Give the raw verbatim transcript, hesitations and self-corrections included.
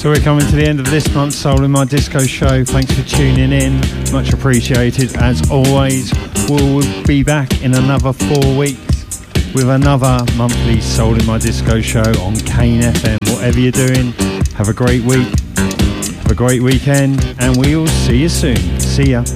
So we're coming to the end of this month's Soul in My Disco show. Thanks for tuning in. Much appreciated. As always, we'll be back in another four weeks with another monthly Soul in My Disco show on Kane F M. Whatever you're doing, have a great week. Have a great weekend, and we'll see you soon. See ya.